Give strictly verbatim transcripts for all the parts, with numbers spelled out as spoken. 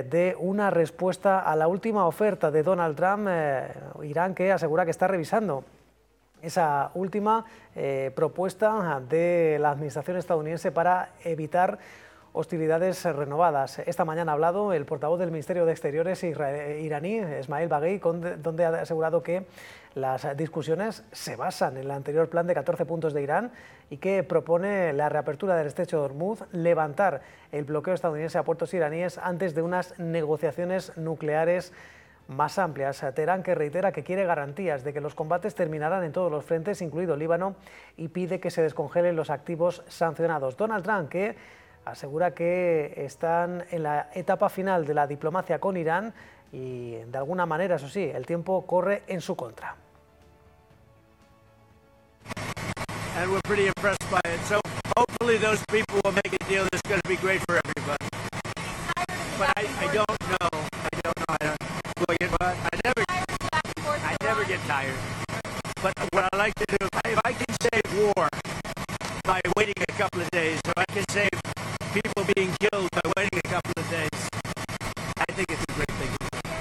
eh, dé una respuesta a la última oferta de Donald Trump, eh, Irán, que asegura que está revisando esa última eh, propuesta de la administración estadounidense para evitar hostilidades renovadas. Esta mañana ha hablado el portavoz del Ministerio de Exteriores iraní, Esmail Baghei, donde ha asegurado que las discusiones se basan en el anterior plan de catorce puntos de Irán y que propone la reapertura del estrecho de Hormuz, levantar el bloqueo estadounidense a puertos iraníes antes de unas negociaciones nucleares más amplias. Teherán, que reitera que quiere garantías de que los combates terminarán en todos los frentes, incluido Líbano, y pide que se descongelen los activos sancionados. Donald Trump, que asegura que están en la etapa final de la diplomacia con Irán y, de alguna manera, eso sí, el tiempo corre en su contra. And we're pretty impressed by it. So hopefully those people will make a deal that's going to be great for everybody. But I, I don't know. I don't know. I don't. Well, you know what? I never. I never get tired. But what I like to do, if I can save war by waiting a couple of days, or I can save people being killed by waiting a couple of days, I think it's a great thing.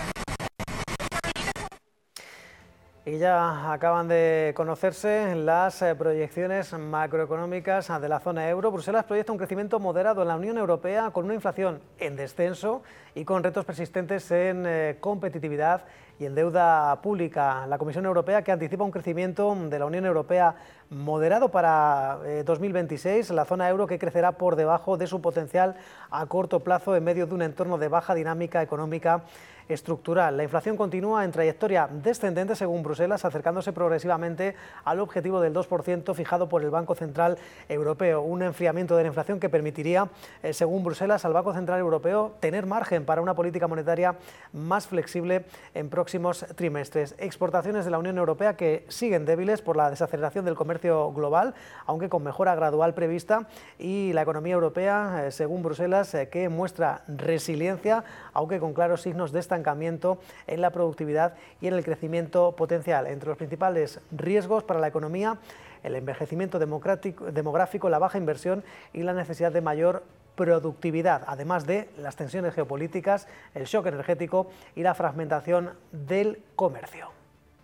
Y ya acaban de conocerse las proyecciones macroeconómicas de la zona euro. Bruselas proyecta un crecimiento moderado en la Unión Europea, con una inflación en descenso y con retos persistentes en eh, competitividad y en deuda pública. La Comisión Europea, que anticipa un crecimiento de la Unión Europea moderado para eh, dos mil veintiséis, la zona euro que crecerá por debajo de su potencial a corto plazo en medio de un entorno de baja dinámica económica estructural. La inflación continúa en trayectoria descendente, según Bruselas, acercándose progresivamente al objetivo del dos por ciento fijado por el Banco Central Europeo. Un enfriamiento de la inflación que permitiría, eh, según Bruselas, al Banco Central Europeo tener margen para una política monetaria más flexible en próximos trimestres. Exportaciones de la Unión Europea que siguen débiles por la desaceleración del comercio global, aunque con mejora gradual prevista, y la economía europea, eh, según Bruselas, eh, que muestra resiliencia, aunque con claros signos de estancamiento en la productividad y en el crecimiento potencial. Entre los principales riesgos para la economía, el envejecimiento demográfico, la baja inversión y la necesidad de mayor productividad, además de las tensiones geopolíticas, el shock energético y la fragmentación del comercio.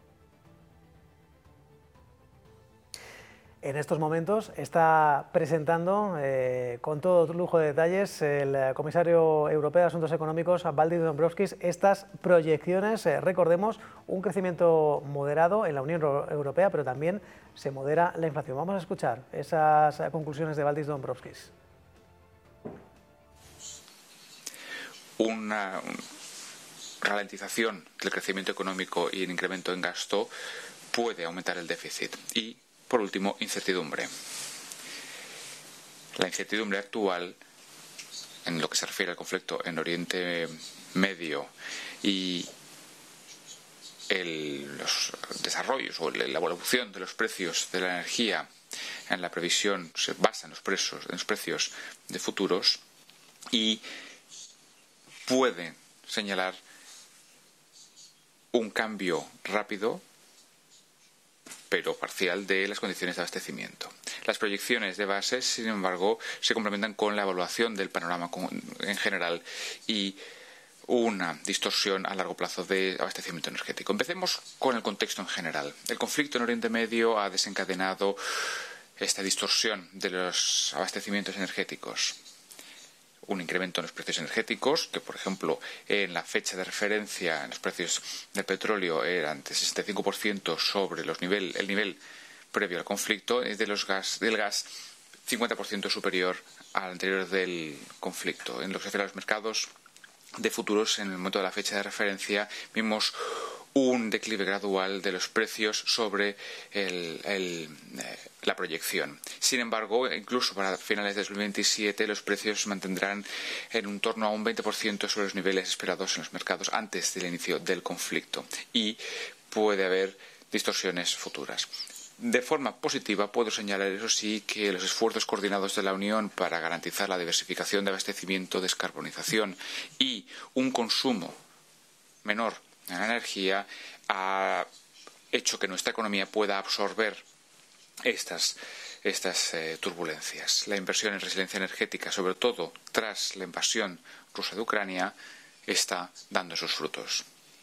En estos momentos está presentando eh, con todo lujo de detalles el comisario europeo de Asuntos Económicos, Valdis Dombrovskis, estas proyecciones. Eh, recordemos, un crecimiento moderado en la Unión Europea, pero también se modera la inflación. Vamos a escuchar esas conclusiones de Valdis Dombrovskis. Una ralentización del crecimiento económico y el incremento en gasto puede aumentar el déficit. Y por último, incertidumbre. La incertidumbre actual, en lo que se refiere al conflicto en Oriente Medio y el, los desarrollos o la evolución de los precios de la energía en la previsión, se basa en los precios, en los precios de futuros y puede señalar un cambio rápido pero parcial de las condiciones de abastecimiento. Las proyecciones de bases, sin embargo, se complementan con la evaluación del panorama en general y una distorsión a largo plazo de abastecimiento energético. Empecemos con el contexto en general. El conflicto en Oriente Medio ha desencadenado esta distorsión de los abastecimientos energéticos. Un incremento en los precios energéticos, que por ejemplo en la fecha de referencia en los precios del petróleo eran de sesenta y cinco por ciento sobre los nivel, el nivel previo al conflicto, es de los gas, del gas cincuenta por ciento superior al anterior del conflicto. En lo que se refiere a los mercados de futuros, en el momento de la fecha de referencia vimos un declive gradual de los precios sobre el, el, eh, la proyección. Sin embargo, incluso para finales de dos mil veintisiete los precios se mantendrán en un torno a un veinte por ciento sobre los niveles esperados en los mercados antes del inicio del conflicto y puede haber distorsiones futuras. De forma positiva, puedo señalar, eso sí, que los esfuerzos coordinados de la Unión para garantizar la diversificación de abastecimiento, descarbonización y un consumo menor en la energía ha hecho que nuestra economía pueda absorber estas, estas eh, turbulencias. La inversión en resiliencia energética, sobre todo tras la invasión rusa de Ucrania, está dando sus frutos.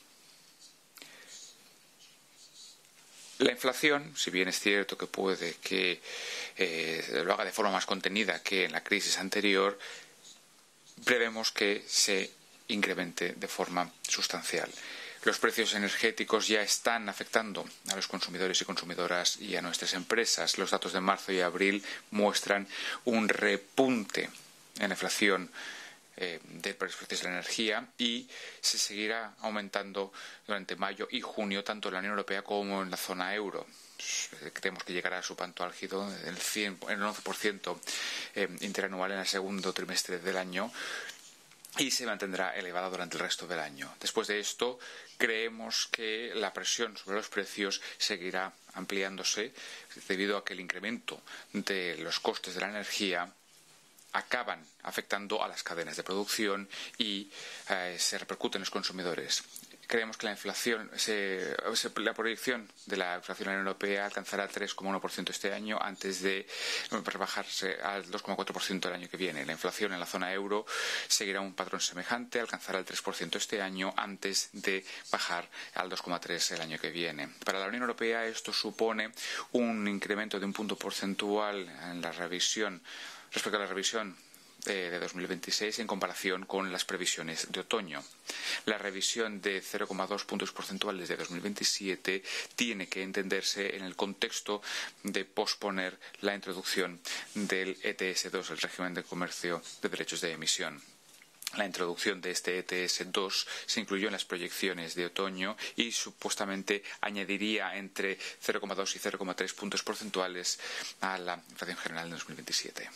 La inflación, si bien es cierto que puede que eh, lo haga de forma más contenida que en la crisis anterior, prevemos que se incremente de forma sustancial. Los precios energéticos ya están afectando a los consumidores y consumidoras y a nuestras empresas. Los datos de marzo y abril muestran un repunte en la inflación eh, de los precios de la energía y se seguirá aumentando durante mayo y junio tanto en la Unión Europea como en la zona euro. Creemos que llegará a su punto álgido el, cien, el once por ciento eh, interanual en el segundo trimestre del año y se mantendrá elevada durante el resto del año. Después de esto, creemos que la presión sobre los precios seguirá ampliándose debido a que el incremento de los costes de la energía acaban afectando a las cadenas de producción y eh, se repercuten en los consumidores. Creemos que la inflación, se, se, la proyección de la inflación en la Unión Europea alcanzará el tres coma uno por ciento este año antes de rebajarse al dos coma cuatro por ciento el año que viene. La inflación en la zona euro seguirá un patrón semejante, alcanzará el tres por ciento este año antes de bajar al dos coma tres por ciento el año que viene. Para la Unión Europea esto supone un incremento de un punto porcentual en la revisión respecto a la revisión de dos mil veintiséis en comparación con las previsiones de otoño. La revisión de cero coma dos puntos porcentuales de dos mil veintisiete tiene que entenderse en el contexto de posponer la introducción del E T S dos, el régimen de comercio de derechos de emisión. La introducción de este E T S dos se incluyó en las proyecciones de otoño y supuestamente añadiría entre cero coma dos y cero coma tres puntos porcentuales a la inflación general de dos mil veintisiete.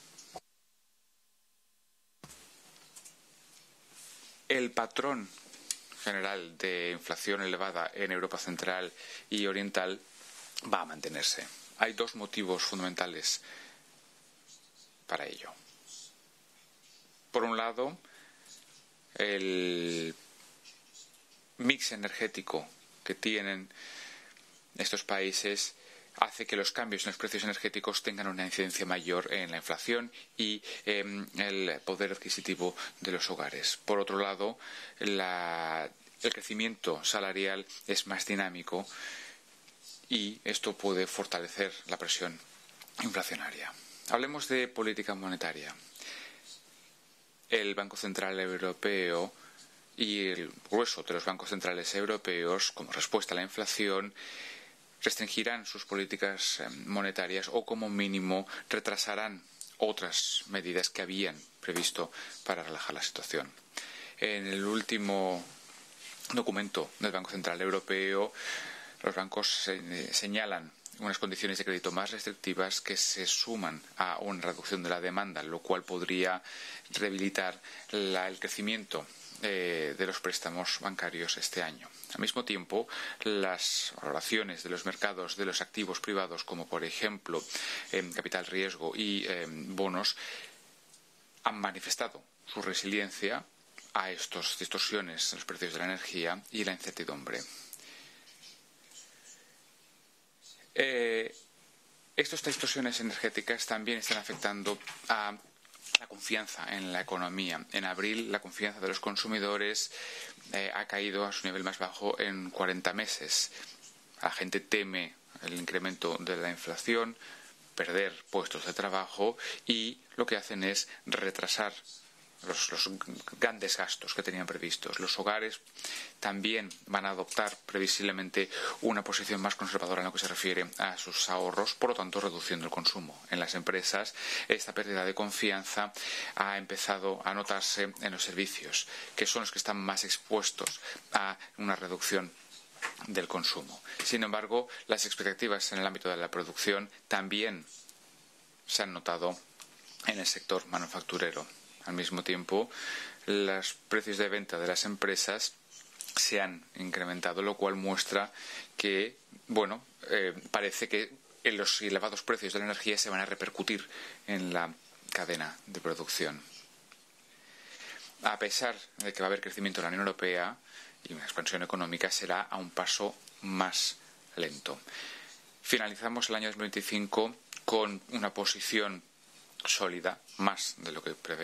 El patrón general de inflación elevada en Europa Central y Oriental va a mantenerse. Hay dos motivos fundamentales para ello. Por un lado, el mix energético que tienen estos países hace que los cambios en los precios energéticos tengan una incidencia mayor en la inflación y en el poder adquisitivo de los hogares. Por otro lado, la, el crecimiento salarial es más dinámico y esto puede fortalecer la presión inflacionaria. Hablemos de política monetaria. El Banco Central Europeo y el grueso de los bancos centrales europeos, como respuesta a la inflación, restringirán sus políticas monetarias o, como mínimo, retrasarán otras medidas que habían previsto para relajar la situación. En el último documento del Banco Central Europeo, los bancos señalan unas condiciones de crédito más restrictivas que se suman a una reducción de la demanda, lo cual podría debilitar la, el crecimiento eh, de los préstamos bancarios este año. Al mismo tiempo, las valoraciones de los mercados de los activos privados, como por ejemplo eh, capital riesgo y eh, bonos, han manifestado su resiliencia a estas distorsiones en los precios de la energía y la incertidumbre. Eh, estas distorsiones energéticas también están afectando a la confianza en la economía. En abril, la confianza de los consumidores eh, ha caído a su nivel más bajo en cuarenta meses. La gente teme el incremento de la inflación, perder puestos de trabajo y lo que hacen es retrasar Los, los grandes gastos que tenían previstos. Los hogares también van a adoptar previsiblemente una posición más conservadora en lo que se refiere a sus ahorros, por lo tanto reduciendo el consumo. En las empresas, esta pérdida de confianza ha empezado a notarse en los servicios, que son los que están más expuestos a una reducción del consumo. Sin embargo, las expectativas en el ámbito de la producción también se han notado en el sector manufacturero. Al mismo tiempo, los precios de venta de las empresas se han incrementado, lo cual muestra que, bueno, eh, parece que los elevados precios de la energía se van a repercutir en la cadena de producción. A pesar de que va a haber crecimiento en la Unión Europea y una expansión económica, será a un paso más lento. Finalizamos el año dos mil veinticinco con una posición sólida, más de lo que prevé